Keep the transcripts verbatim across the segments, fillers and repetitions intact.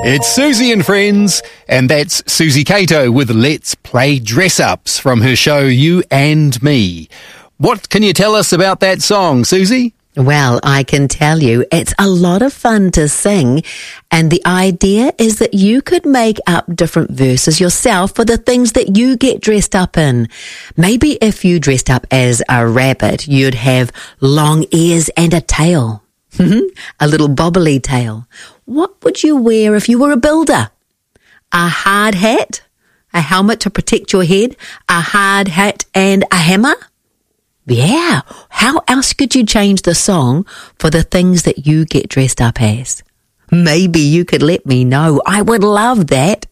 It's Susie and Friends, and that's Susie Cato with Let's Play Dress-Ups from her show You and Me. What can you tell us about that song, Susie? Well, I can tell you it's a lot of fun to sing, and the idea is that you could make up different verses yourself for the things that you get dressed up in. Maybe if you dressed up as a rabbit, you'd have long ears and a tail. A little bobbly tail. What would you wear if you were a builder? A hard hat? A helmet to protect your head? A hard hat and a hammer? Yeah, how else could you change the song for the things that you get dressed up as? Maybe you could let me know. I would love that.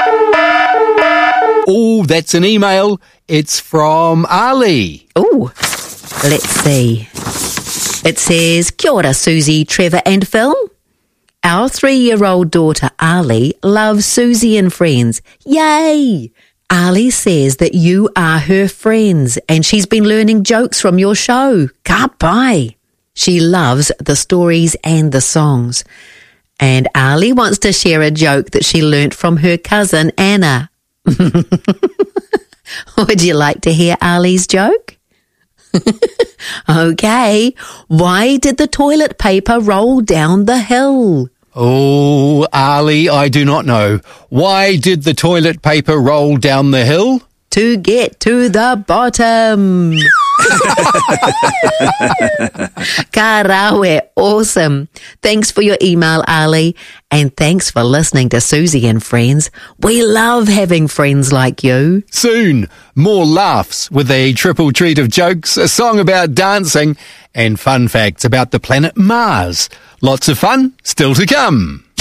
Oh, that's an email. It's from Ali. Oh, let's see. It says, Kia ora, Susie, Trevor and Phil. Our three-year-old daughter, Ali, loves Susie and Friends. Yay! Ali says that you are her friends and she's been learning jokes from your show. Ka pai. She loves the stories and the songs. And Ali wants to share a joke that she learnt from her cousin, Anna. Would you like to hear Ali's joke? Okay. Why did the toilet paper roll down the hill? Oh, Ali, I do not know. Why did the toilet paper roll down the hill? To get to the bottom. Karawe, awesome. Thanks for your email, Ali. And thanks for listening to Susie and Friends. We love having friends like you. Soon, more laughs with a triple treat of jokes, a song about dancing, and fun facts about the planet Mars. Lots of fun still to come.